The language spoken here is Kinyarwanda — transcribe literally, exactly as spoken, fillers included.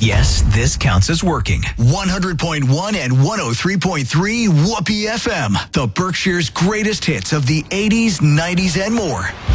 Yes, this counts as working. one hundred point one and one oh three point three Whoopee F M. The Berkshire's greatest hits of the eighties, nineties, and more.